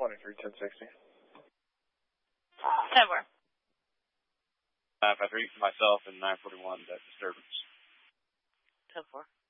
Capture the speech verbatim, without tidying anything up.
twenty-three ten sixty. ten four. nine five three, myself, and nine forty-one, that disturbance. ten four.